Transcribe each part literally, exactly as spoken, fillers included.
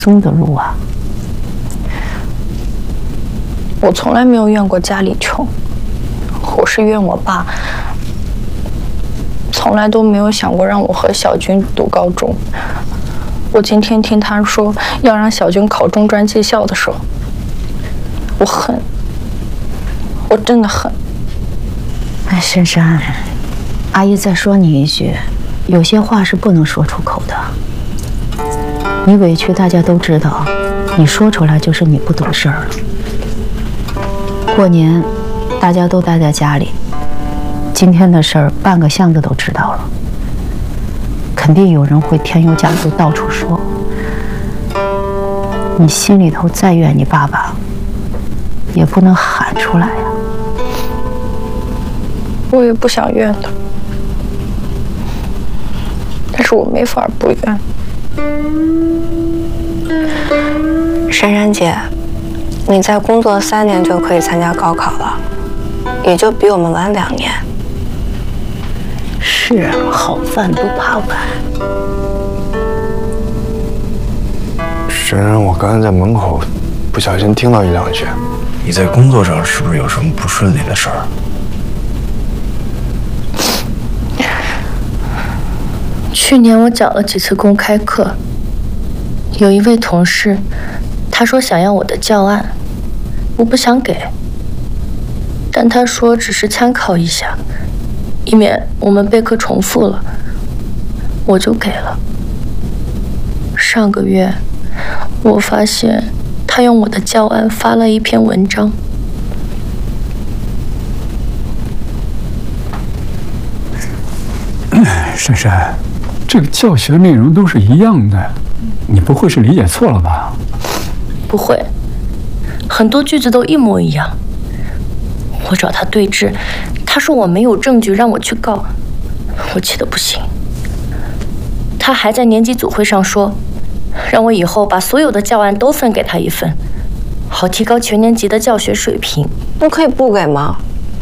中的路啊。 我从来没有怨过家里穷，我是怨我爸，从来都没有想过让我和小军读高中。我今天听他说要让小军考中专技校的时候，我恨，我真的恨。 哎，珊珊，阿姨再说你一句，有些话是不能说出口的。你委屈大家都知道，你说出来就是你不懂事儿了。过年大家都待在家里，今天的事儿半个巷子都知道了，肯定有人会添油加醋到处说。你心里头再怨你爸爸，也不能喊出来呀。 我也不想怨他，但是我没法不怨。 珊珊姐，你在工作三年就可以参加高考了，也就比我们晚两年。 是啊，好饭不怕晚。 珊珊，我刚才在门口不小心听到一两句， 你在工作上是不是有什么不顺利的事儿？ 去年我讲了几次公开课，有一位同事，他说想要我的教案，我不想给，但他说只是参考一下，以免我们备课重复了，我就给了。上个月，我发现他用我的教案发了一篇文章。 珊珊，这个教学内容都是一样的，你不会是理解错了吧？ 不会，很多句子都一模一样。我找他对质，他说我没有证据让我去告，我气得不行。他还在年级组会上说，让我以后把所有的教案都分给他一份，好提高全年级的教学水平。 那可以不给吗？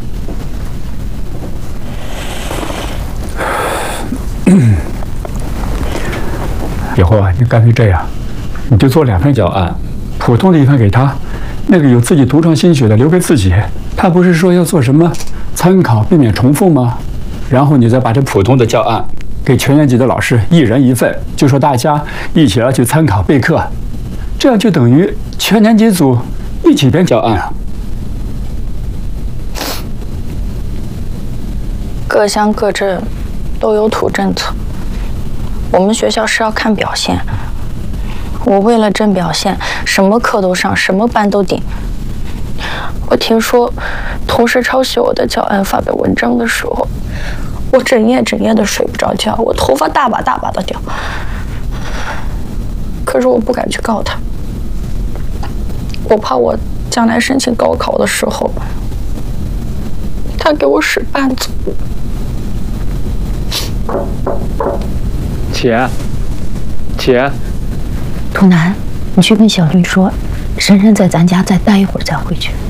以后啊，你干脆这样，你就做两份教案，普通的一份给他，那个有自己独创心血的留给自己。他不是说要做什么参考，避免重复吗？然后你再把这普通的教案给全年级的老师一人一份，就说大家一起来去参考备课，这样就等于全年级组一起编教案啊。 各乡各镇都有土政策，我们学校是要看表现。我为了挣表现，什么课都上，什么班都顶。我听说同事抄袭我的教案发表文章的时候，我整夜整夜的睡不着觉，我头发大把大把的掉。可是我不敢去告他，我怕我将来申请高考的时候，他给我使绊子。 姐，姐， 图南，你去跟小军说，珊珊在咱家再待一会儿再回去。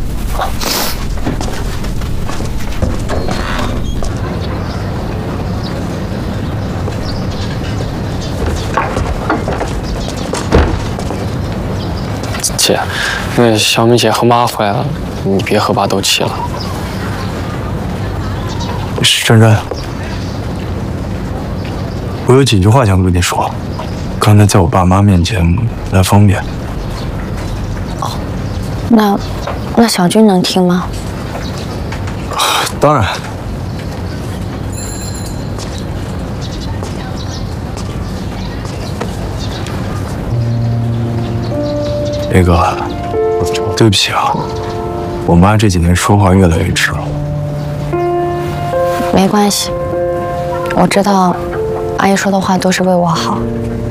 姐，那小米姐和妈回来了，你别和爸斗气了。 珊珊，我有几句话想跟你说，刚才在我爸妈面前不太方便。 哦，那那小军能听吗？ 当然。那个，对不起啊，我妈这几年说话越来越直了。 没关系，我知道阿姨说的话都是为我好。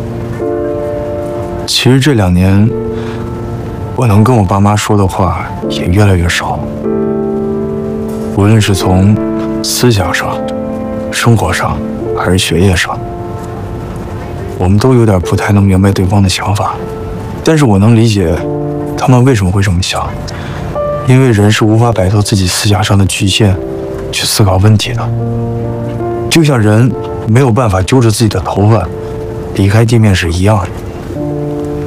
其实这两年，我能跟我爸妈说的话也越来越少，无论是从思想上、生活上，还是学业上，我们都有点不太能明白对方的想法。但是我能理解他们为什么会这么想，因为人是无法摆脱自己思想上的局限去思考问题的，就像人没有办法揪着自己的头发离开地面是一样的。